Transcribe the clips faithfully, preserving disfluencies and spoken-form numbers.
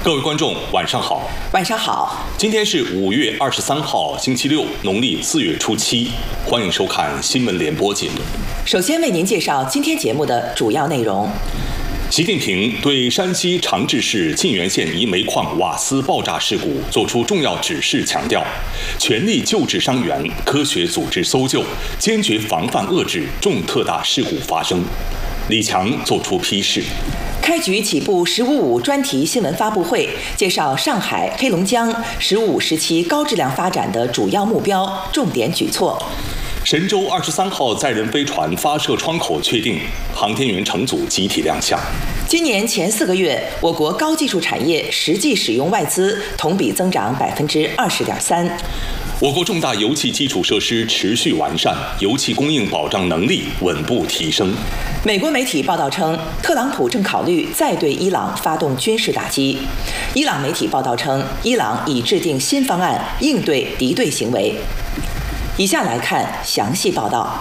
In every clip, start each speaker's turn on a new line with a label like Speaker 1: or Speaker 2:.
Speaker 1: 各位观众，晚上好。
Speaker 2: 晚上好。
Speaker 1: 今天是五月二十三号，星期六，农历四月初七。欢迎收看新闻联播节目。
Speaker 2: 首先为您介绍今天节目的主要内容。
Speaker 1: 习近平对山西长治市沁源县一煤矿瓦斯爆炸事故作出重要指示，强调全力救治伤员，科学组织搜救，坚决防范遏制重特大事故发生。李强作出批示。
Speaker 2: 开局起步“十五五”专题新闻发布会，介绍上海、黑龙江“十五五”时期高质量发展的主要目标、重点举措。
Speaker 1: 神舟二十三号载人飞船发射窗口确定，航天员乘组集体亮相。
Speaker 2: 今年前四个月，我国高技术产业实际使用外资同比增长百分之二十点三。
Speaker 1: 我国重大油气基础设施持续完善，油气供应保障能力稳步提升。
Speaker 2: 美国媒体报道称，特朗普正考虑再对伊朗发动军事打击。伊朗媒体报道称，伊朗已制定新方案应对敌对行为。以下来看详细报道。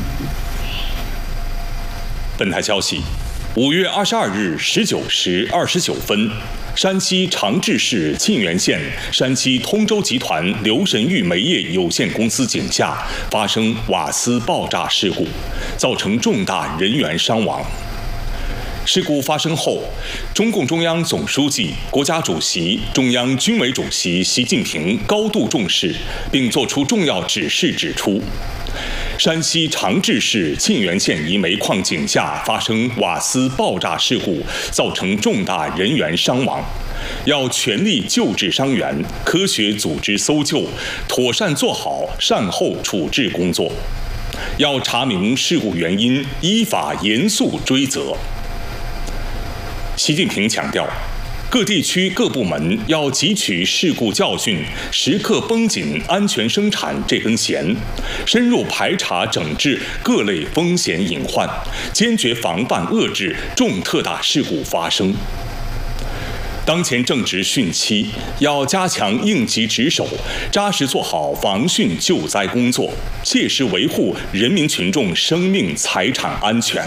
Speaker 1: 本台消息，五月二十二日十九时二十九分，山西长治市沁源县山西通州集团刘神玉煤业有限公司井下发生瓦斯爆炸事故，造成重大人员伤亡。事故发生后，中共中央总书记、国家主席、中央军委主席习近平高度重视，并作出重要指示，指出山西长治市沁源县一煤矿井下发生瓦斯爆炸事故，造成重大人员伤亡，要全力救治伤员，科学组织搜救，妥善做好善后处置工作，要查明事故原因，依法严肃追责。习近平强调，各地区各部门要汲取事故教训，时刻绷紧安全生产这根弦，深入排查整治各类风险隐患，坚决防范遏制重特大事故发生。当前正值汛期，要加强应急值守，扎实做好防汛救灾工作，切实维护人民群众生命财产安全。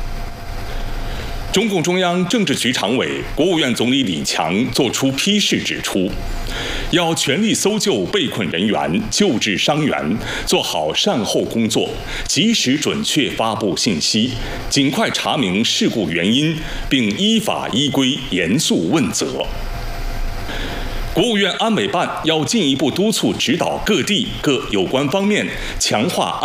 Speaker 1: 中共中央政治局常委、国务院总理李强作出批示，指出，要全力搜救被困人员，救治伤员，做好善后工作，及时准确发布信息，尽快查明事故原因，并依法依规严肃问责。国务院安委办要进一步督促指导各地各有关方面强化